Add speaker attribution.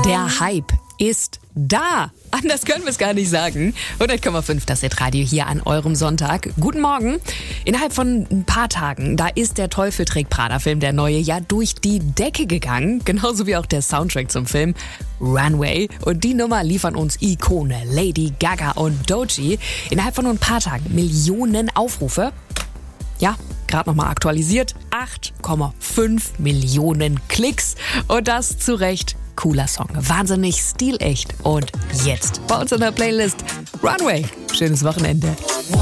Speaker 1: Der Hype ist da. Anders können wir es gar nicht sagen. 100,5 das Hitradio hier an eurem Sonntag. Guten Morgen. Innerhalb von ein paar Tagen, da ist der Teufel trägt Prada-Film, der neue, ja durch die Decke gegangen. Genauso wie auch der Soundtrack zum Film Runway. Und die Nummer liefern uns Ikone Lady Gaga und Doechii. Innerhalb von nur ein paar Tagen Millionen Aufrufe. Ja, gerade nochmal aktualisiert. 8,5 Millionen Klicks. Und das zu Recht. Cooler Song, wahnsinnig stilecht. Und jetzt bei uns in der Playlist Runway. Schönes Wochenende.